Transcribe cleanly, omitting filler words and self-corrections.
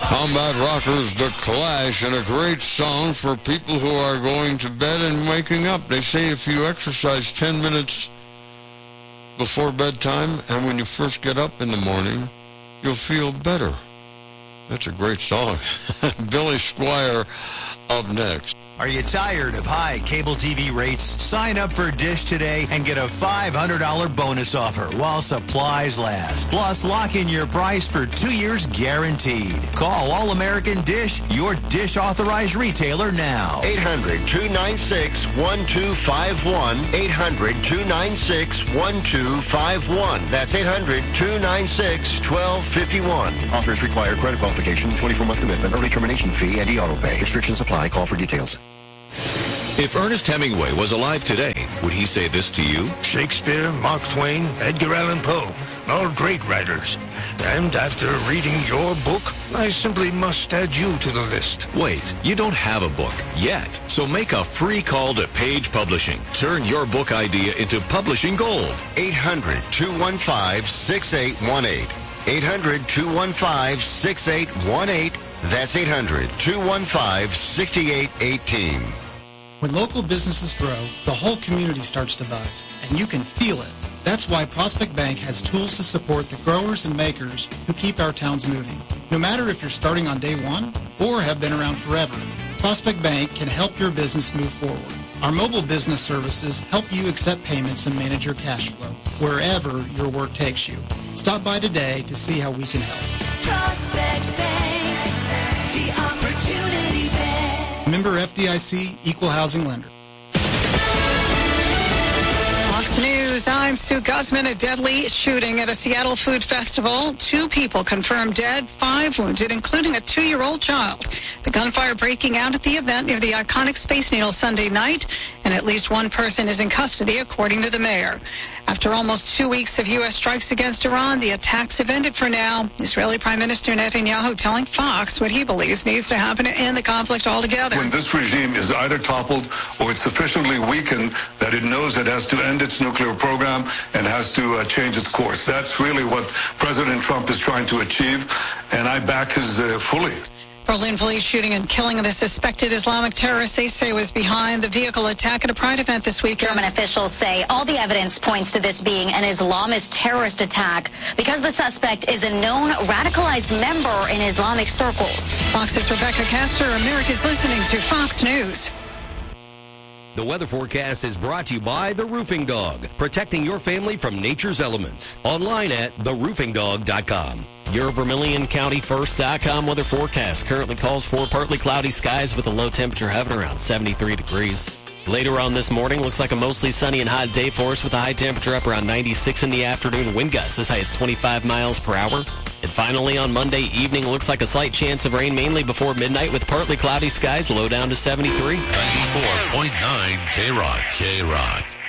Combat Rockers, The Clash, and a great song for people who are going to bed and waking up. They say if you exercise 10 minutes before bedtime and when you first get up in the morning, you'll feel better. That's a great song. Billy Squier up next. Are you tired of high cable TV rates? Sign up for Dish today and get a $500 bonus offer while supplies last. Plus, lock in your price for 2 years guaranteed. Call All-American Dish, your Dish authorized retailer now. 800-296-1251. 800-296-1251. That's 800-296-1251. Offers require credit qualification, 24-month commitment, early termination fee, and e-auto pay. Restrictions apply. Call for details. If Ernest Hemingway was alive today, would he say this to you? Shakespeare, Mark Twain, Edgar Allan Poe, all great writers. And after reading your book, I simply must add you to the list. Wait, you don't have a book yet. So make a free call to Page Publishing. Turn your book idea into publishing gold. 800-215-6818. 800-215-6818. That's 800-215-6818. When local businesses grow, the whole community starts to buzz, and you can feel it. That's why Prospect Bank has tools to support the growers and makers who keep our towns moving. No matter if you're starting on day one or have been around forever, Prospect Bank can help your business move forward. Our mobile business services help you accept payments and manage your cash flow wherever your work takes you. Stop by today to see how we can help. Prospect Bank, the Opportunity Bank. Member FDIC, Equal Housing Lender. Fox News, I'm Sue Guzman. A deadly shooting at a Seattle food festival. 2 people confirmed dead, 5 wounded, including a 2-year-old child. The gunfire breaking out at the event near the iconic Space Needle Sunday night, and at least 1 person is in custody, according to the mayor. After almost 2 weeks of U.S. strikes against Iran, the attacks have ended for now. Israeli Prime Minister Netanyahu telling Fox what he believes needs to happen to end the conflict altogether. When this regime is either toppled or it's sufficiently weakened that it knows it has to end its nuclear program and has to change its course. That's really what President Trump is trying to achieve, and I back his fully. Berlin police shooting and killing the suspected Islamic terrorist they say was behind the vehicle attack at a Pride event this weekend. German officials say all the evidence points to this being an Islamist terrorist attack because the suspect is a known radicalized member in Islamic circles. Fox's Rebecca Castor. America's listening to Fox News. The weather forecast is brought to you by The Roofing Dog, protecting your family from nature's elements. Online at theroofingdog.com. Your VermilionCountyFirst.com weather forecast currently calls for partly cloudy skies with a low temperature hovering around 73 degrees. Later on this morning, looks like a mostly sunny and hot day for us with a high temperature up around 96 in the afternoon. Wind gusts as high as 25 miles per hour. And finally, on Monday evening, looks like a slight chance of rain mainly before midnight with partly cloudy skies, low down to 73. 94.9 K-Rock. K-Rock.